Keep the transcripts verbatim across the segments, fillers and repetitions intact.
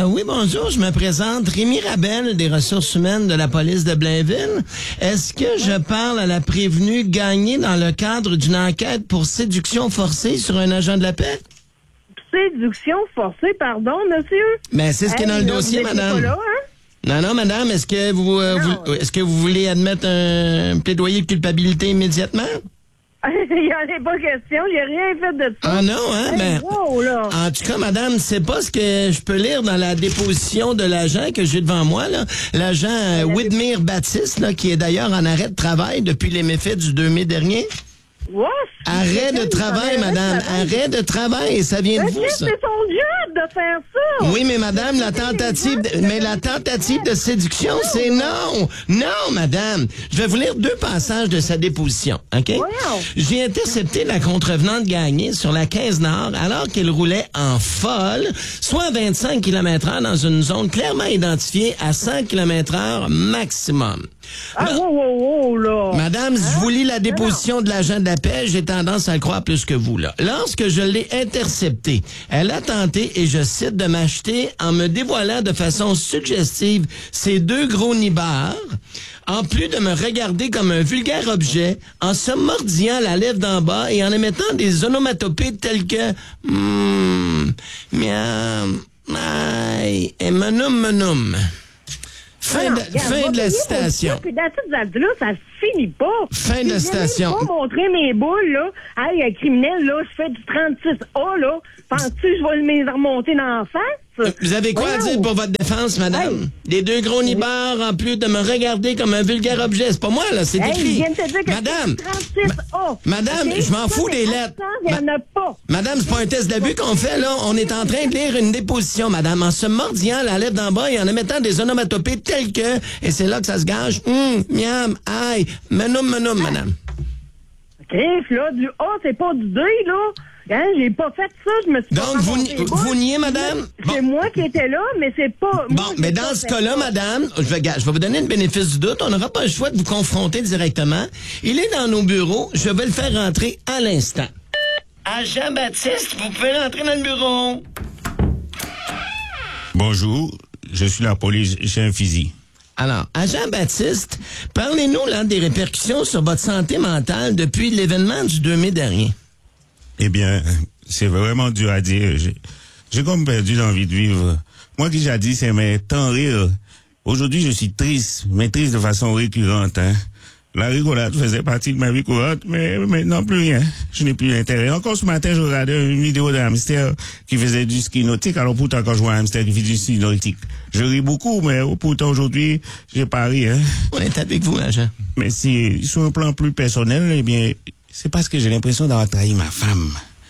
Euh, oui, bonjour, je me présente. Rémi Rabel, des ressources humaines de la police de Blainville. Est-ce que je parle à la prévenue Gagné dans le cadre d'une enquête pour séduction forcée sur un agent de la paix? Séduction forcée, pardon, monsieur? Ben, c'est ce qui est dans hey, le là, dossier, vous madame. Pas là, hein? Non, non, madame, est-ce que vous, euh, vous est-ce que vous voulez admettre un plaidoyer de culpabilité immédiatement? Il n'y en a pas question, j'ai rien fait de ça. Ah non, hein? Hey, Ben, wow, là. en tout cas, madame, c'est pas ce que je peux lire dans la déposition de l'agent que j'ai devant moi, là. L'agent euh, Widmir Baptiste, là, qui est d'ailleurs en arrêt de travail depuis les méfaits du deux mai dernier. What? Arrêt de travail, madame. Arrêt de travail. Ça vient de vous, ça. C'est son job de faire ça. Oui, mais madame, la tentative, de, mais la tentative de séduction, c'est non. Non, madame. Je vais vous lire deux passages de sa déposition, OK? J'ai intercepté la contrevenante Gagné sur la quinze Nord alors qu'elle roulait en folle, soit à vingt-cinq kilomètres heure dans une zone clairement identifiée à cent kilomètres heure maximum. Ah, wow, wow, wow, là. Madame, je vous lis la déposition de l'agent de la paix, j'ai tendance à le croire plus que vous, là. Lorsque je l'ai interceptée, elle a tenté, et je cite, de m'acheter en me dévoilant de façon suggestive ses deux gros nibards, en plus de me regarder comme un vulgaire objet, en se mordillant la lèvre d'en bas et en émettant des onomatopées telles que hum, miam, aïe, et menoum, menoum. Fin non, de, regarde, fin de la citation. Puis dans toute cette là, ça finit pas. Fin de la citation. Je vais montrer mes boules, là. Hey, un criminel, là, je fais du trente-six A, là. Penses-tu que je vais le me remonter dans la face? Vous avez quoi Voyons. à dire pour votre défense, madame? Hey. Les deux gros nibards, en plus de me regarder comme un vulgaire objet. C'est pas moi, là, c'est Hey, écrit. je viens de te dire que Madame, c'est trente-six A. madame, Okay? je m'en fous des lettres. Il n'y en a pas. Madame, c'est pas un test d'abus qu'on fait, là. On est en train de lire une déposition, madame, en se mordillant la lèvre d'en bas et en émettant des onomatopées telles que, et c'est là que ça se gage, hum, miam, aïe, menoum, menoum, madame. Griffe, là, du A, c'est pas du D, là. Hein, j'ai pas fait ça, je me suis Donc, pas vous, ramassé les vous boules. niez, madame? C'est Bon. moi qui étais là, mais c'est pas... Bon, moi, mais j'ai dans pas ce fait cas-là, ça. madame, je vais, je vais vous donner le bénéfice du doute. On n'aura pas le choix de vous confronter directement. Il est dans nos bureaux. Je vais le faire rentrer à l'instant. Agent Baptiste, vous pouvez rentrer dans le bureau. Bonjour, je suis la police, j'ai un fusil. Alors, agent Baptiste, parlez-nous là des répercussions sur votre santé mentale depuis l'événement du deux mai dernier. Eh bien, c'est vraiment dur à dire. J'ai, j'ai comme perdu l'envie de vivre. Moi qui jadis aimais tant rire. Aujourd'hui, je suis triste, mais triste de façon récurrente. Hein. La rigolade faisait partie de ma vie courante, mais maintenant plus rien. Je n'ai plus d'intérêt. Encore ce matin, je regardais une vidéo d'un hamster qui faisait du ski nautique. Alors pourtant, quand je vois un hamster qui fait du ski nautique, je ris beaucoup, mais pourtant aujourd'hui, j'ai pas ri. Hein. On est avec vous, agent. Mais si, sur un plan plus personnel, eh bien, c'est parce que j'ai l'impression d'avoir trahi ma femme,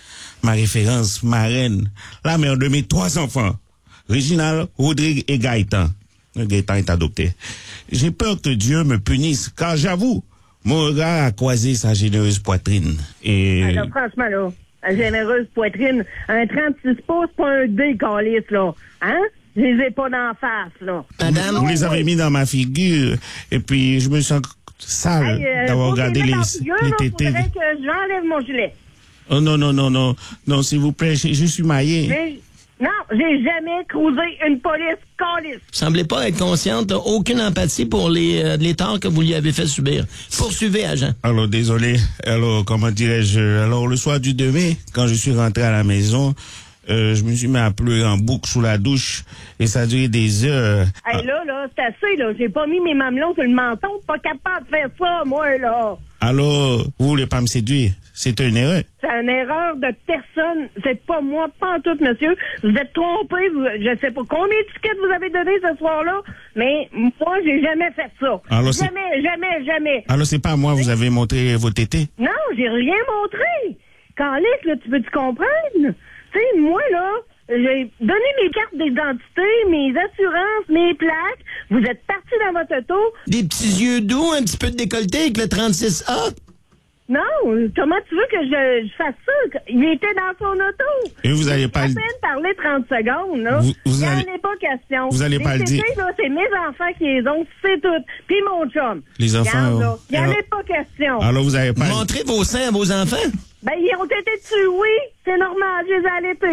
ma référence, ma reine, la mère de mes trois enfants, Réginald, Rodrigue et Gaëtan. Gaëtan est adopté. J'ai peur que Dieu me punisse, car j'avoue, mon regard a croisé sa généreuse poitrine. Et... Alors, franchement, là, la généreuse poitrine, un trente-six pouces, pas un D, calice, là. Hein? Je les ai pas d'en face, là. Madame, Vous les avez mis dans ma figure, et puis je me sens sale Hey, euh, d'avoir faut regardé qu'ils les, mettent en figure, les là, tétés. faudrait que j'enlève mon gilet. Oh non, non, non, non, non, s'il vous plaît, je, je suis maillé. J'ai- Non, j'ai jamais cruisé une police calice. vous semblez pas être consciente, aucune empathie pour les, euh, les torts que vous lui avez fait subir. Poursuivez, agent. Alors, désolé. Alors, comment dirais-je? Alors, le soir du deux mai, quand je suis rentré à la maison, euh, je me suis mis à pleurer en boucle sous la douche et ça a duré des heures. Hey, là, là, c'est assez, là. J'ai pas mis mes mamelons sur le menton. Pas capable de faire ça, moi, là. Alors, vous voulez pas me séduire? C'est une erreur. C'est une erreur de personne. C'est pas moi, pas en tout, monsieur. Vous êtes trompé. Vous, je sais pas combien d'étiquettes vous avez donné ce soir-là, mais moi, j'ai jamais fait ça. Alors, c'est- jamais, jamais, jamais. Alors, c'est pas à moi, vous avez montré vos tétés? Non, j'ai rien montré. Calice, là, tu peux-tu comprendre? Tu sais, moi, là, j'ai donné mes cartes d'identité, mes assurances, mes plaques. Vous êtes partis dans votre auto. Des petits yeux doux, un petit peu de décolleté avec le trente-six A. Non, comment tu veux que je, je fasse ça? Il était dans son auto. Et vous allez pas à le- peine parler trente secondes, là. Vous- vous Il n'y en allez- est pas question. vous allez Les pas le tétés, dire. là, c'est mes enfants qui les ont, c'est tout. Puis mon chum. Les enfants, Regarde, là, euh, il n'y en alors- est pas question. Alors, vous avez pas... Montrez vos seins à vos enfants. Ben, ils ont été tués, oui. C'est normal, je les ai allaités.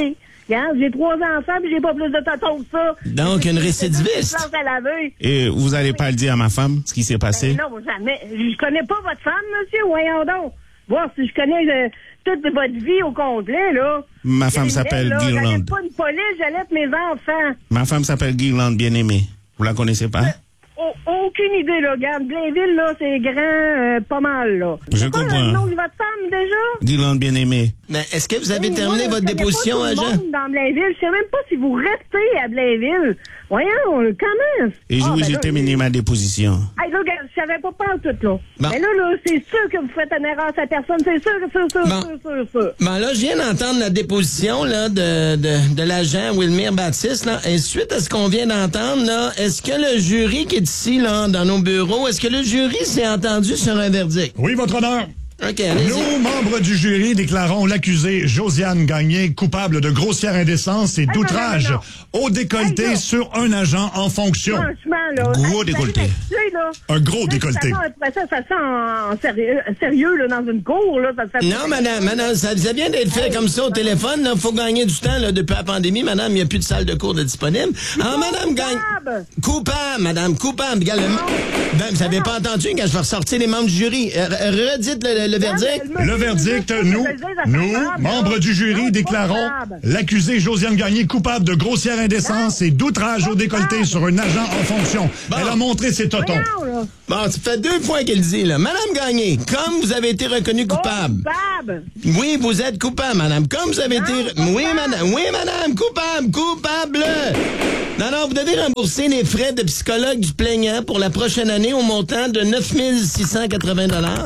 Regarde, j'ai trois enfants puis j'ai pas plus de tatons que ça. Donc, une récidiviste. Je à laver. Et vous allez pas le dire à ma femme, ce qui s'est passé? Ben non, jamais. Je connais pas votre femme, monsieur. Voyons donc. Voir si je connais euh, toute votre vie au complet, là. Ma femme s'appelle Guirlande. J'allais pas une police, j'allais mes enfants. Ma femme s'appelle Guirlande, bien aimée. Vous la connaissez pas? Euh, oh, aucune idée, là. Regarde, Blainville, là, c'est grand, euh, pas mal, là. Je c'est quoi comprends. le nom de votre femme, déjà? Guirlande, bien aimée. Mais est-ce que vous avez Hey, terminé moi, votre je connais déposition, pas tout le agent? monde dans Blainville. Je sais même pas si vous restez à Blainville. Voyons, comment? Et Ah, oui, ben j'ai là, terminé ma déposition. Hey, là, regarde, je savais pas pas tout, là. Bon. Mais là, là, c'est sûr que vous faites une erreur à cette personne. C'est sûr, sûr, sûr, Bon. sûr, sûr, sûr. Bon, là, je viens d'entendre la déposition là, de, de, de l'agent Wilmer Baptiste. Là. Et suite à ce qu'on vient d'entendre, là, est-ce que le jury qui est ici, là, dans nos bureaux, est-ce que le jury s'est entendu sur un verdict? Oui, votre honneur. OK, allez-y. Nous, membres du jury, déclarons l'accusée Josiane Gagné coupable de grossière indécence et d'outrage non, non, au décolleté Hey, non. sur un agent en fonction. Franchement, là. Gros hey, décolleté. vous allez m'excuser, là. Un gros Là, décolleté. Ça, après ça, ça sent en sérieux, sérieux, là, dans une cour, là. Ça fait Non, madame, madame, ça, ça vient d'être fait comme ça au téléphone. Il faut gagner du temps là, depuis la pandémie. Madame, il n'y a plus de salle de cours de disponible. Ah, madame gagne. Coupable. Coupable, madame, coupable. Regarde, le- Ben, vous n'avez pas entendu quand je vais ressortir les membres du jury. Euh, redites le, le- le verdict. Le verdict, nous, nous, membres du jury, déclarons l'accusée Josiane Gagné coupable de grossière indécence et d'outrage au décolleté sur un agent en fonction. Bon. Elle a montré ses totons. Voyons, là. Bon, ça fait deux fois qu'elle dit, là. Madame Gagné, comme vous avez été reconnue coupable. Coupable. Oui, vous êtes coupable, madame. Comme vous avez été... Non, Oui, madame. Oui, madame. Coupable. Coupable. Non, non, vous devez rembourser les frais de psychologue du plaignant pour la prochaine année au montant de neuf mille six cent quatre-vingts dollars.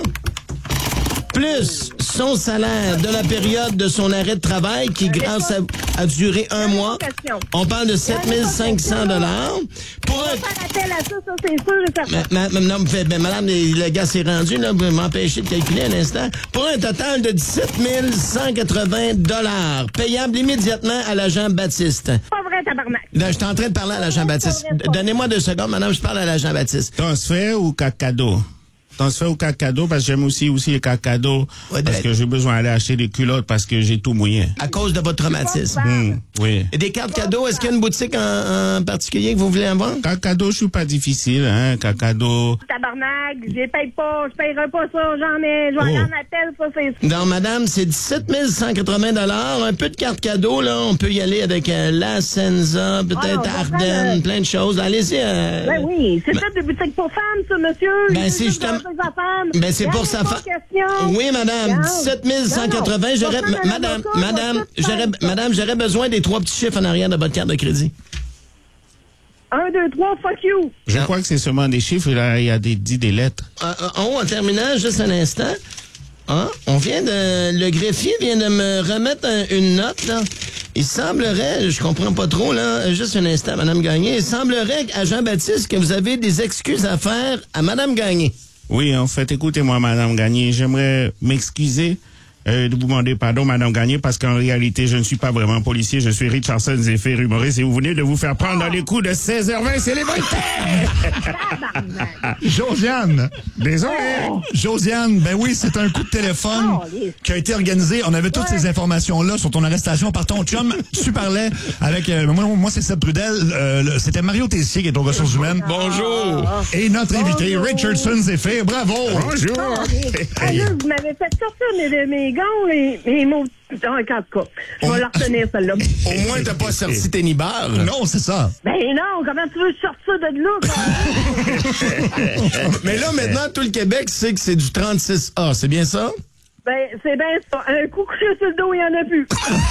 Plus son salaire de la période de son arrêt de travail qui, grâce à, a duré un mois. On parle de sept mille cinq cents dollars. Pour un... Faire appel à ça, ça, c'est sûr et certain. Ma, ma, non, mais, mais, madame, le gars s'est rendu, là, vous m'empêchez de calculer un instant. Pour un total de dix-sept mille cent quatre-vingts dollars, payable immédiatement à l'agent Baptiste. Pas vrai, tabarnak. Là, je suis en train de parler à l'agent Baptiste. Donnez-moi deux secondes, madame, je parle à l'agent Baptiste. Transfert ou cacado? Transfert ou cacado, parce que j'aime aussi, aussi les cacados, Ouais, parce de- que j'ai besoin d'aller acheter des culottes parce que j'ai tout mouillé. À cause de votre traumatisme. Hum, oui. Et des cartes cadeaux, est-ce qu'il y a une boutique en, en particulier que vous voulez avoir? Cacado, je suis pas difficile, hein, cacado. Tabarnak, je les paye pas, je payerai pas ça, j'en ai, je vais aller Oh. en appel, ça, c'est sûr. Non, madame, c'est dix-sept mille cent quatre-vingts dollars. Un peu de carte cadeau, là. On peut y aller avec euh, La Senza, peut-être Ah, on va Ardennes, prendre, euh, plein de choses. Allez-y. Euh, Ben oui, c'est ça des boutiques pour femmes, ça, monsieur. Ben, J'ai c'est juste justement- besoin de femmes. Ben, c'est pour sa femme. femme. Oui, madame, dix-sept mille cent quatre-vingts. J'aurais, m- madame, madame, j'aurais, madame, j'aurais besoin des trois petits chiffres en arrière de votre carte de crédit. Un, deux, trois, fuck you. Je Non. crois que c'est seulement des chiffres, là, il y a des, dit des lettres. Euh, euh, en haut, en terminant, juste un instant. Ah, on vient de, le greffier vient de me remettre un- une note, là. Il semblerait, je comprends pas trop, là, juste un instant, madame Gagné, il semblerait à Jean-Baptiste que vous avez des excuses à faire à madame Gagné. Oui, en fait, écoutez-moi, Madame Gagné, j'aimerais m'excuser euh, de vous demander pardon, Madame Gagné, parce qu'en réalité, je ne suis pas vraiment policier, je suis Richardson Zephyr, humoriste, et vous venez de vous faire prendre dans les coups de seize heures vingt, c'est les Voltaires! Josiane. Désolé! Josiane, ben oui, c'est un coup de téléphone Oh, lisse. qui a été organisé. On avait toutes Ouais. ces informations-là sur ton arrestation par ton chum. Tu parlais avec... euh, moi, moi c'est Seb Prudel. euh, le- C'était Mario Tessier qui est aux ressources humaines. Bonjour! Et notre invité, Bonjour. Richardson Zephyr. Bravo! Bonjour! Ah, là, vous m'avez fait sortir mes, mes gants et mes mots. Ah, en tout cas, je vais la retenir, celle-là. Au moins, t'as pas sorti tes nibards. Non, c'est ça. Ben non, comment tu veux sortir de là? quoi? Mais là, maintenant, tout le Québec sait que c'est du trente-six A, c'est bien ça? Ben, c'est bien ça. Un coup couché sur le dos, il n'y en a plus.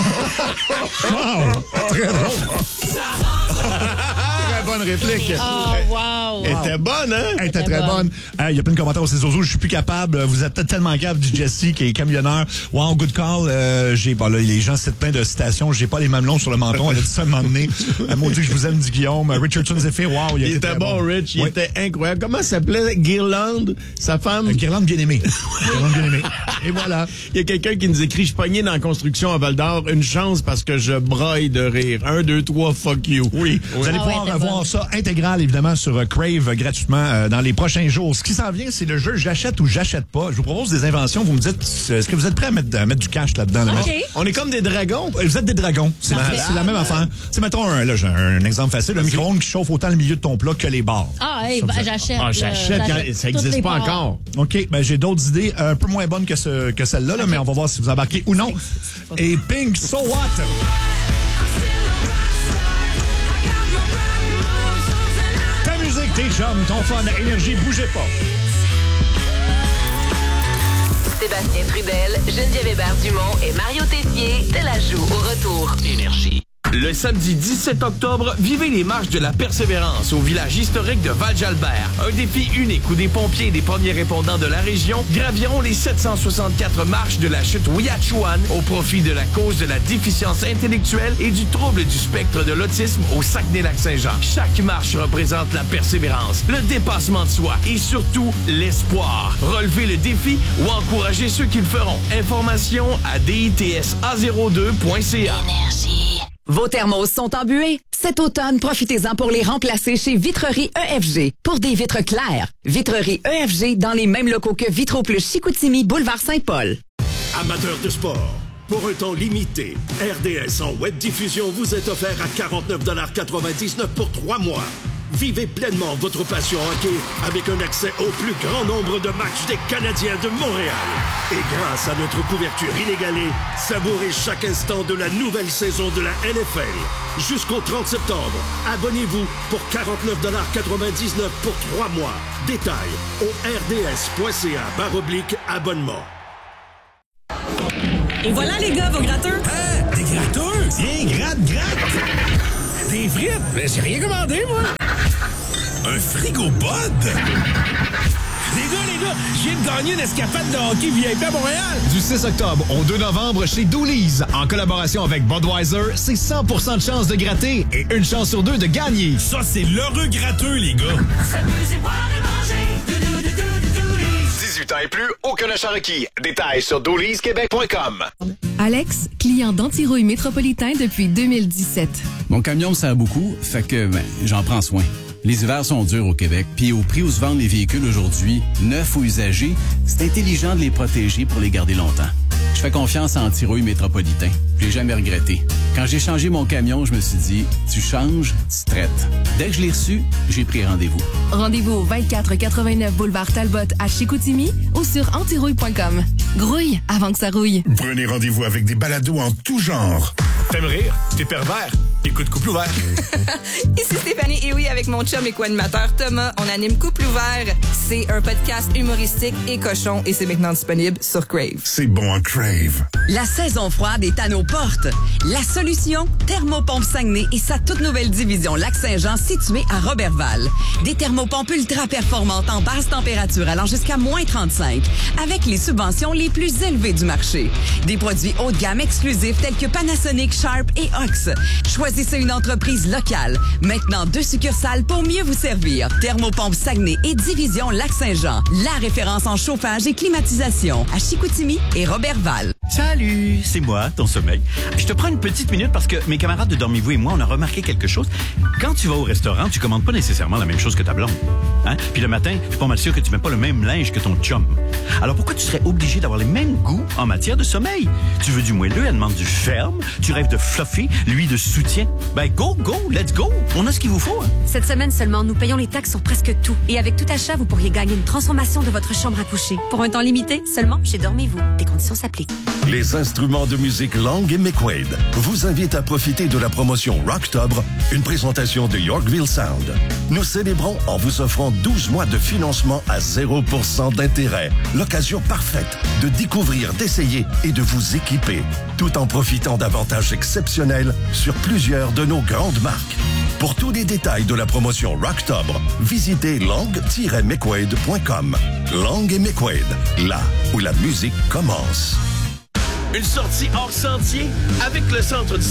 Wow! Très drôle. Très bonne réplique. wow! Elle était bonne, hein? Elle était très bonne. Il y a plein de commentaires au Zozo. Je suis plus capable. Vous êtes tellement capable du Jesse qui est camionneur. Wow, good call. Euh, j'ai, bon, là, les gens citent plein de citations. J'ai pas les mamelons sur le menton. Elle a dit ça à un moment donné. Euh, Mon Dieu, que je vous aime, dit Guillaume. Richardson Zephyr, wow. Il a été était très bon, Rich. Il Oui. était incroyable. Comment s'appelait Guirlande, sa femme? Une guirlande bien aimée. Guirlande bien aimée. Et voilà. Il y a quelqu'un qui nous écrit, je suis pogné dans la construction à Val-d'Or. Une chance parce que je broille de rire. Un, deux, trois, fuck you. Oui. Vous allez Ah ouais, pouvoir t'es avoir avoir ça intégral, évidemment, sur euh, Crave euh, gratuitement euh, dans les prochains jours. Ce qui s'en vient, c'est le jeu J'achète ou j'achète pas. Je vous propose des inventions. Vous me dites, est-ce que vous êtes prêts à mettre, à mettre du cash là-dedans? Là, OK. On est comme des dragons. Vous êtes des dragons. C'est la, c'est la même affaire. C'est, mettons, un, là, j'ai un, un exemple facile. Un micro-ondes qui chauffe autant le milieu de ton plat que les barres. Ah, hey, bah, j'achète. Ah, euh, j'achète, quand- ça toutes n'existe les pas parts. encore. OK, ben j'ai d'autres idées un peu moins bonnes que, ce, que celle-là, là, mais on va voir si vous embarquez ou non. Et Pink, So What? Ta musique, tes chums, ton fun, énergie, bougez pas. Sébastien Trudel, Geneviève Hébert-Dumont et Mario Tessier te la jouent au retour. Énergie. Le samedi dix-sept octobre, vivez les marches de la Persévérance au village historique de Val-Jalbert. Un défi unique où des pompiers et des premiers répondants de la région graviront les sept cent soixante-quatre marches de la chute Ouiachiouane au profit de la cause de la déficience intellectuelle et du trouble du spectre de l'autisme au Saguenay-Lac-Saint-Jean. Chaque marche représente la persévérance, le dépassement de soi et surtout l'espoir. Relevez le défi ou encouragez ceux qui le feront. Information à D I T S A zéro deux point C A. Vos thermos sont embués? Cet automne, profitez-en pour les remplacer chez Vitrerie E F G pour des vitres claires. Vitrerie E F G dans les mêmes locaux que Vitro Plus Chicoutimi, boulevard Saint-Paul. Amateurs de sport, pour un temps limité, R D S en web diffusion vous est offert à quarante-neuf quatre-vingt-dix-neuf pour trois mois. Vivez pleinement votre passion hockey avec un accès au plus grand nombre de matchs des Canadiens de Montréal. Et grâce à notre couverture inégalée, savourez chaque instant de la nouvelle saison de la N F L. Jusqu'au trente septembre, abonnez-vous pour quarante-neuf quatre-vingt-dix-neuf pour trois mois. Détails au rds.ca barre oblique abonnement. Et voilà les gars, vos gratteurs. Ah, des gratteurs? Tiens, gratte, gratte! Des frites? Mais j'ai rien commandé, moi! Un frigo Bud? Les gars, les gars, je viens de gagner une escapade de hockey V I P à Montréal! Du six octobre au deux novembre chez Dooley's, en collaboration avec Budweiser, c'est cent pour cent de chance de gratter et une chance sur deux de gagner. Ça, c'est l'heureux gratteux, les gars! dix-huit ans et plus, aucun achat requis. Détails sur dooley's québec point com. Alex, client d'Antirouille Métropolitain depuis deux mille dix-sept. Mon camion me sert beaucoup, fait que ben, j'en prends soin. Les hivers sont durs au Québec, puis au prix où se vendent les véhicules aujourd'hui, neufs ou usagés, c'est intelligent de les protéger pour les garder longtemps. Je fais confiance à Antirouille Métropolitain. Je l'ai jamais regretté. Quand j'ai changé mon camion, je me suis dit, tu changes, tu traites. Dès que je l'ai reçu, j'ai pris rendez-vous. Rendez-vous au vingt-quatre quatre-vingt-neuf boulevard Talbot à Chicoutimi ou sur antirouille point com. Grouille avant que ça rouille. Prenez rendez-vous avec des balados en tout genre. T'aimes rire? T'es pervers? Écoute Couple Ouvert. Ici Stéphanie et oui, avec mon chum et co-animateur Thomas, on anime Couple Ouvert. C'est un podcast humoristique et cochon et c'est maintenant disponible sur Crave. C'est bon à Crave. La saison froide est à nos portes. La solution, Thermopompe Saguenay et sa toute nouvelle division Lac-Saint-Jean située à Robertval. Des thermopompes ultra performantes en basse température allant jusqu'à moins trente-cinq avec les subventions les plus élevées du marché. Des produits haut de gamme exclusifs tels que Panasonic, Sharp et Ox. Choisissez une entreprise locale. Maintenant, deux succursales pour mieux vous servir. Thermopompe Saguenay et division Lac-Saint-Jean. La référence en chauffage et climatisation à Chicoutimi et Robertval. Salut, c'est moi, ton sommeil. Je te prends une petite minute parce que mes camarades de Dormez-vous et moi, on a remarqué quelque chose. Quand tu vas au restaurant, tu commandes pas nécessairement la même chose que ta blonde. Hein? Puis le matin, je suis pas mal sûr que tu mets pas le même linge que ton chum. Alors pourquoi tu serais obligé d'avoir les mêmes goûts en matière de sommeil? Tu veux du moelleux, elle demande du ferme. Tu rêves de fluffy, lui de soutien. Ben go, go, let's go. On a ce qu'il vous faut. Hein? Cette semaine seulement, nous payons les taxes sur presque tout. Et avec tout achat, vous pourriez gagner une transformation de votre chambre à coucher. Pour un temps limité, seulement chez Dormez-vous. Des conditions s'appliquent. Les instruments de musique Lang et McQuaid vous invitent à profiter de la promotion Rocktobre, une présentation de Yorkville Sound. Nous célébrons en vous offrant douze mois de financement à zéro pour cent d'intérêt. L'occasion parfaite de découvrir, d'essayer et de vous équiper, tout en profitant d'avantages exceptionnels sur plusieurs de nos grandes marques. Pour tous les détails de la promotion Rocktobre, visitez lang tiret mcquaid point com. Lang et McQuaid, là où la musique commence. Une sortie hors sentier avec le Centre du